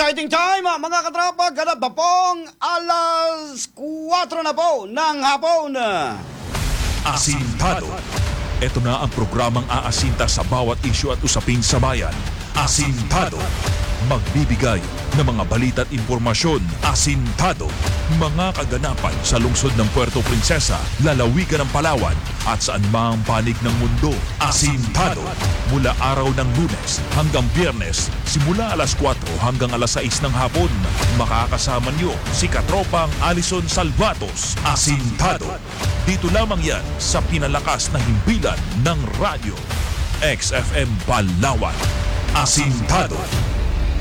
Fighting time, mga katropa, ganap na pong alas 4 na po ng hapon. Asintado. Ito na ang programang aasinta sa bawat isyu at usapin sa bayan. Asintado. Magbibigay ng mga balita at impormasyon. Asintado. Mga kaganapan sa lungsod ng Puerto Princesa, lalawigan ng Palawan at saan mang panig ng mundo. Asintado. Mula araw ng Lunes hanggang Biyernes, simula alas 4 hanggang alas 6 ng hapon, makakasama niyo si Katropang Alison Salvatos. Asintado. Dito lamang yan sa pinalakas na himpilan ng radyo. XFM Palawan. Asintado.